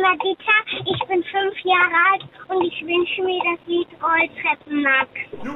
Dieter, ich bin 5 Jahre alt und ich wünsche mir das Lied Rolltreppenmax.